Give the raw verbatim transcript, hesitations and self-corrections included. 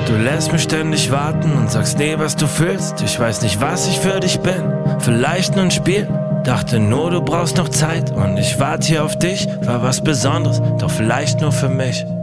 Du lässt mich ständig warten und sagst nie, was du fühlst. Ich weiß nicht, was ich für dich bin. Vielleicht nur ein Spiel. Dachte nur, du brauchst noch Zeit. Und ich warte hier auf dich. War was Besonderes, doch vielleicht nur für mich.